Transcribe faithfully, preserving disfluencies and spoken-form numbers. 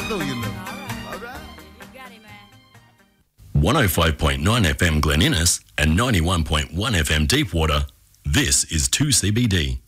know you know. All right. All right. You got it, man. one oh five point nine F M Glen Innes and ninety-one point one F M Deepwater. This is two C B D.